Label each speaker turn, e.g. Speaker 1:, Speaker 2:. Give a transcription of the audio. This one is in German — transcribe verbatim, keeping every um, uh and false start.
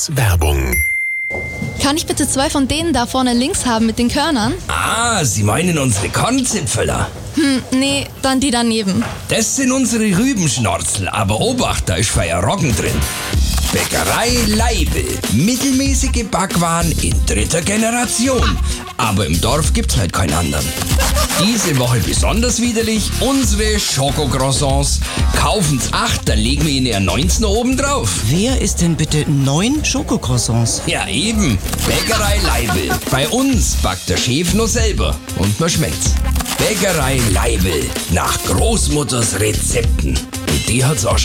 Speaker 1: Werbung.
Speaker 2: Kann ich bitte zwei von denen da vorne links haben mit den Körnern?
Speaker 3: Ah, Sie meinen unsere Kornzipfeler?
Speaker 2: Hm, nee, dann die daneben.
Speaker 3: Das sind unsere Rübenschnorzel, aber Obacht, da ist Feierroggen drin. Bäckerei Leibl. Mittelmäßige Backwaren in dritter Generation. Aber im Dorf gibt's halt keinen anderen. Diese Woche besonders widerlich unsere Schokocroissants. Kaufen's acht, dann legen wir ihnen ja neunzehn oben drauf.
Speaker 4: Wer ist denn bitte neun Schokocroissants?
Speaker 3: Ja eben, Bäckerei Leibl. Bei uns backt der Chef nur selber und man schmeckt's. Bäckerei Leibl. Nach Großmutters Rezepten. Und die hat's auch